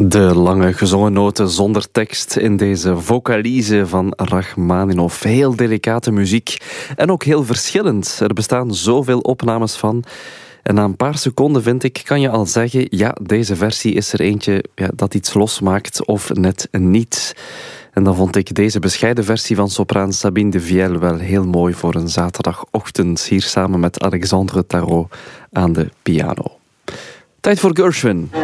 De lange gezongen noten zonder tekst in deze vocalize van Rachmaninov. Heel delicate muziek en ook heel verschillend. Er bestaan zoveel opnames van. En na een paar seconden, vind ik, kan je al zeggen, ja, deze versie is er eentje dat iets losmaakt of net niet. En dan vond ik deze bescheiden versie van sopraan Sabine de Viel wel heel mooi voor een zaterdagochtend, hier samen met Alexandre Tarot aan de piano. Tijd voor Gershwin.